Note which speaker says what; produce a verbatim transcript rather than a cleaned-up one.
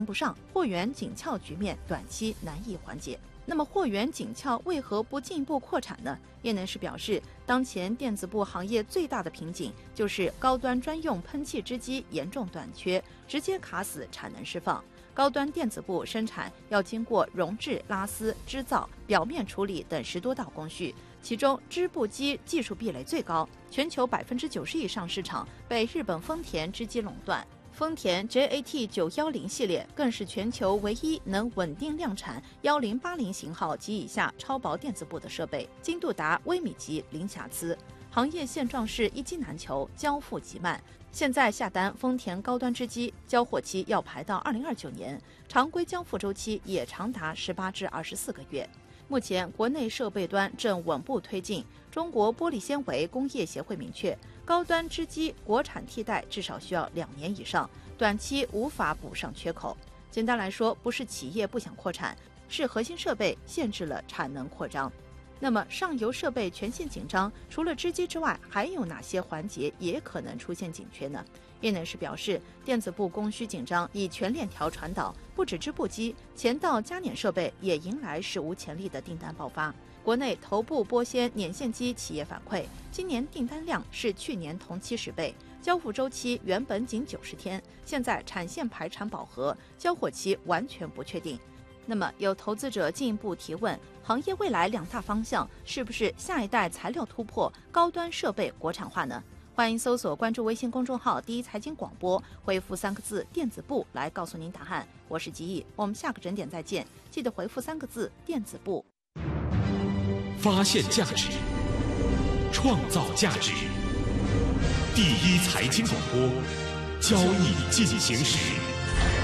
Speaker 1: 不上，货源紧俏局面短期难以缓解。那么货源紧俏为何不进一步扩产呢？业内人士表示，当前电子部行业最大的瓶颈就是高端专用喷气织机严重短缺，直接卡死产能释放。高端电子部生产要经过熔制、拉丝、织造、表面处理等十多道工序，其中织布机技术壁垒最高，全球百分之九十以上市场被日本丰田织机垄断。丰田 J A T 九一零系列更是全球唯一能稳定量产一零八零型号及以下超薄电子部的设备，精度达微米级零瑕疵。行业现状是一机难求，交付极慢。现在下单丰田高端织机，交货期要排到二零二九年，常规交付周期也长达十八至二十四个月。目前国内设备端正稳步推进，中国玻璃纤维工业协会明确，高端织机国产替代至少需要两年以上，短期无法补上缺口。简单来说，不是企业不想扩产，是核心设备限制了产能扩张。那么上游设备全线紧张，除了织机之外，还有哪些环节也可能出现紧缺呢？业内人士表示，电子部供需紧张已全链条传导，不止织布机，前道加碾设备也迎来史无前例的订单爆发。国内头部玻纤碾线机企业反馈，今年订单量是去年同期十倍，交付周期原本仅九十天，现在产线排产饱和，交货期完全不确定。那么有投资者进一步提问，行业未来两大方向是不是下一代材料突破、高端设备国产化呢？欢迎搜索关注微信公众号第一财经广播，回复三个字电子部来告诉您答案。我是吉毅，我们下个整点再见，记得回复三个字电子部。
Speaker 2: 发现价值，创造价值，第一财经广播，交易进行时。